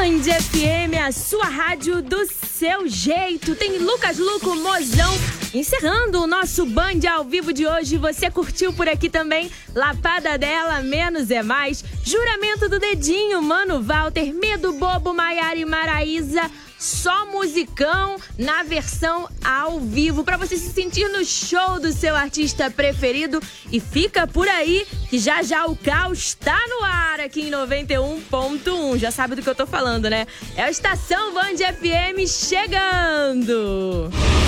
Band FM, a sua rádio do seu jeito. Tem Lucas Luco, Mozão. Encerrando o nosso Band ao vivo de hoje, você curtiu por aqui também Lapada Dela, Menos é Mais, Juramento do Dedinho, Mano Walter, Medo Bobo, Maiara e Maraísa, só musicão na versão ao vivo, pra você se sentir no show do seu artista preferido. E fica por aí que já já o caos tá no ar aqui em 91.1. Já sabe do que eu tô falando, né? É a Estação Band FM chegando!